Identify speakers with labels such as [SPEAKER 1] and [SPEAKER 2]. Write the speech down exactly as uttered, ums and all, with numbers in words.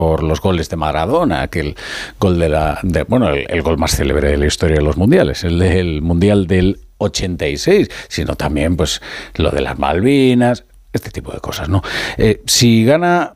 [SPEAKER 1] por los goles de Maradona, aquel gol de la... De, bueno, el, el gol más célebre de la historia de los mundiales, el del Mundial del ochenta y seis, sino también pues lo de las Malvinas, este tipo de cosas, ¿no? Eh, si gana